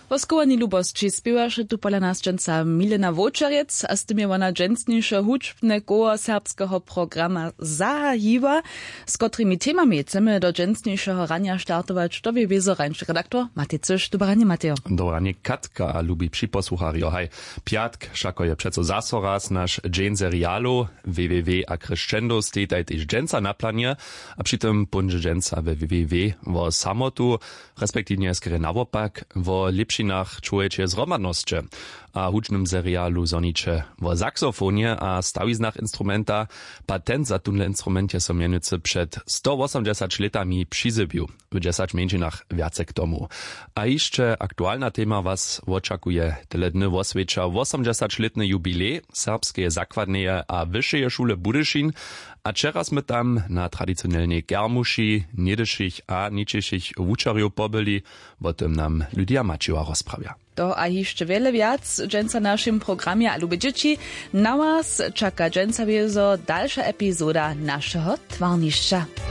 Woskowani lubości spiewaše tu pola nas dżęca Milena Wočerec, a z tym je ona dżęcniejsze huczbne koło serbskiego programa zahajiwa, z którymi temami chcemy do dżęcniejszego rania startować, to wie wiezorańczy redaktor Matej Cyš. Dobranie, Mateo. Dobranie, Katka, a lubi przyposłuchario. Hej, piatk, šako je přeco zaso raz naš dżeń serialu www a crescendo stetaj też dżęca na planie, a przy tym punże dżęca www wo samotu, respektywnie skry nawopak, wo lipšinach człowiecie zromadnosće, a hučnym serialu zoniče wo saksofonie a stawiznach instrumenta. Patent za tunle instrumentie so mienicy przed 180 latami przyzybił, w 10 międzinach wiace k tomu. A jeszcze aktualna tema was oczekuje tyle dny oswiecza 80-letny jubilej serbskie zakładneje a wyższej szule Budyšin, a teraz my tam na tradycjonalnej germuši, niedyšich a niczyšich wučarjów pobyli, bo tym nam Lydia Maciła rozprawia. To a jeszcze wiele wiac dżęca naszym programie, a lubię dzieci. Na was czeka dżęca wiezo dalsza epizoda naszego twarniszcza.